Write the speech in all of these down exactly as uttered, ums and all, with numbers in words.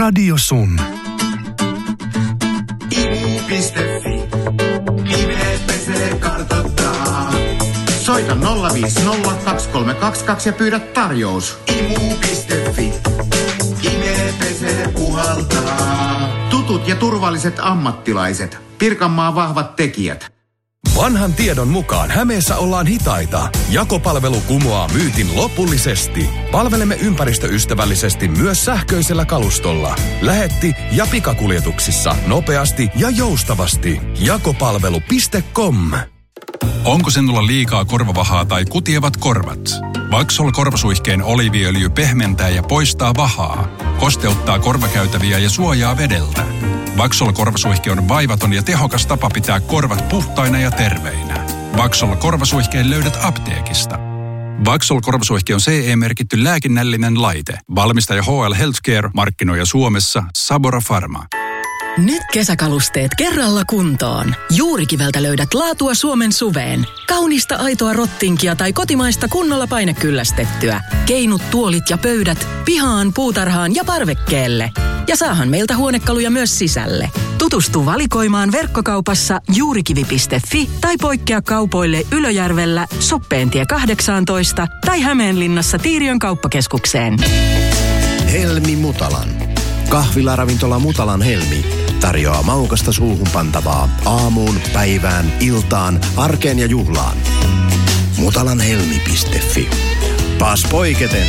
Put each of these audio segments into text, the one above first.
Radio Sun. imu piste fi. Nimet pesee kartoittaa. Soita nolla viisi nolla kaksi kolme kaksi kaksi ja pyydä tarjous. imu piste fi. Nimet pesee puhaltaa. Tutut ja turvalliset ammattilaiset. Pirkanmaan vahvat tekijät. Vanhan tiedon mukaan Hämeessä ollaan hitaita. Jakopalvelu kumoaa myytin lopullisesti. Palvelemme ympäristöystävällisesti myös sähköisellä kalustolla. Lähetti- ja pikakuljetuksissa nopeasti ja joustavasti. Jakopalvelu piste com. Onko sinulla liikaa korvavahaa tai kutievat korvat? Vaxol korvasuihkeen oliiviöljy pehmentää ja poistaa vahaa, kosteuttaa korvakäytäviä ja suojaa vedeltä. Vaxol korvasuihke on vaivaton ja tehokas tapa pitää korvat puhtaina ja terveinä. Vaxol korvasuihkeen löydät apteekista. Vaxol korvasuihke on C E-merkitty lääkinnällinen laite. Valmistaja H L Healthcare, markkinoija Suomessa Sabora Pharma. Nyt kesäkalusteet kerralla kuntoon. Juurikiveltä löydät laatua Suomen suveen. Kaunista aitoa rottinkia tai kotimaista kunnolla painekyllästettyä. Keinut, tuolit ja pöydät, pihaan, puutarhaan ja parvekkeelle. Ja saahan meiltä huonekaluja myös sisälle. Tutustu valikoimaan verkkokaupassa juurikivi piste fi tai poikkea kaupoille Ylöjärvellä, Soppeentie kahdeksantoista tai Hämeenlinnassa Tiiriön kauppakeskukseen. Helmi Mutalan. Kahvilaravintola Mutalan Helmi tarjoaa maukasta suuhun pantavaa aamuun, päivään, iltaan, arkeen ja juhlaan. mutalanhelmi piste fi. Paas poiketen!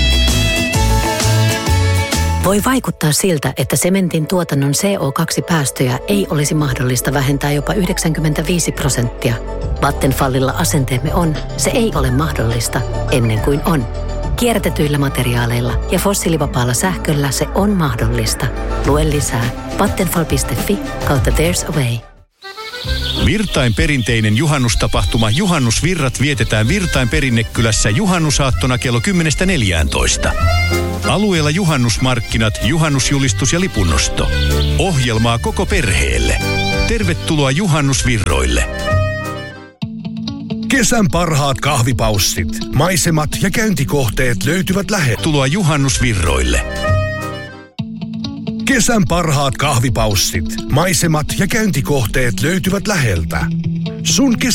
Voi vaikuttaa siltä, että sementin tuotannon C O kaksi -päästöjä ei olisi mahdollista vähentää jopa yhdeksänkymmentäviisi prosenttia. Vattenfallilla asenteemme on, se ei ole mahdollista ennen kuin on. Kierrätetyillä materiaaleilla ja fossiilivapaalla sähköllä se on mahdollista. Lue lisää vattenfall piste fi kautta there's a way. Virtain perinteinen juhannustapahtuma Juhannusvirrat vietetään Virtain Perinnekylässä juhannusaattona kello kymmenestä neljääntoista. Alueella juhannusmarkkinat, juhannusjulistus ja lipunnosto. Ohjelmaa koko perheelle. Tervetuloa Juhannusvirroille. Kesän parhaat kahvipaussit, maisemat ja käyntikohteet löytyvät läheltä. Tuloa Juhannusvirroille. Kesän parhaat kahvipaussit, maisemat ja käyntikohteet löytyvät läheltä. Sun kesä